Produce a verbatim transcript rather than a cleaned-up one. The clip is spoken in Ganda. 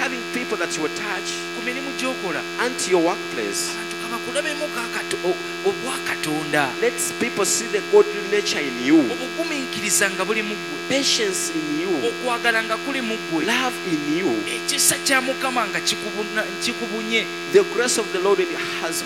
having people that you attach ku mirimu gy'okola unto your workplace. abantu kabakulabemu obwa Katonda, Let people see the godly nature in you, obugumiikiriza nga buli mu ggwe, patience in you, okwagala nga kuli mu ggwe, love in you. ekisa kya Mukama nga kikubunye. The grace of the Lord has